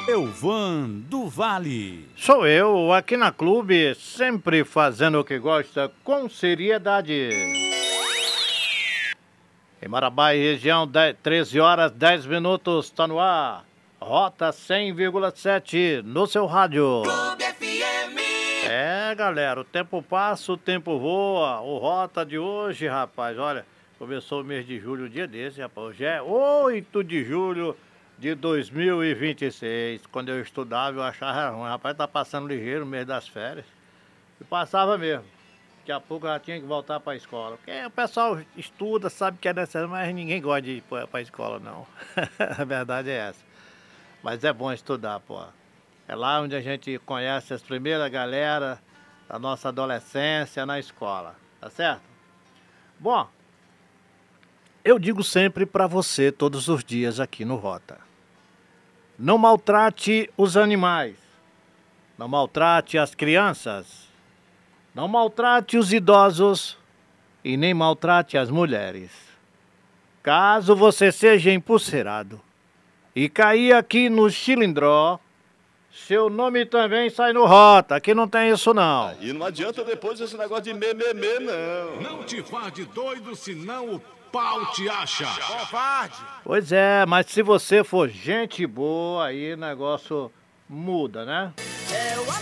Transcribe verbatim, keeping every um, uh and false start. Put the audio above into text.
Elvan do Vale. Sou eu, aqui na Clube, sempre fazendo o que gosta, com seriedade. Em Marabá e região, treze horas, dez minutos, tá no ar. Rota cem vírgula sete no seu rádio. Clube F M. É, galera, o tempo passa, o tempo voa. O Rota de hoje, rapaz, olha, começou o mês de julho, o dia desse, rapaz. Hoje é oito de julho de dois mil e vinte e seis. Quando eu estudava, eu achava ruim. Rapaz, tá passando ligeiro o mês das férias. E passava mesmo. Daqui a pouco eu já tinha que voltar pra escola. Porque o pessoal estuda, sabe que é necessário, mas ninguém gosta de ir pra, pra escola, não. A verdade é essa. Mas é bom estudar, pô. É lá onde a gente conhece as primeiras galera da nossa adolescência na escola. Tá certo? Bom, eu digo sempre pra você, todos os dias aqui no Rota. Não maltrate os animais. Não maltrate as crianças. Não maltrate os idosos e nem maltrate as mulheres. Caso você seja empulseirado e cair aqui no Chilindró, seu nome também sai no Rota. Aqui não tem isso não. E não adianta depois esse negócio de mememê, não. Não te faz de doido, senão o pau te acha. Covarde. Pois é, mas se você for gente boa, aí o negócio muda, né? É o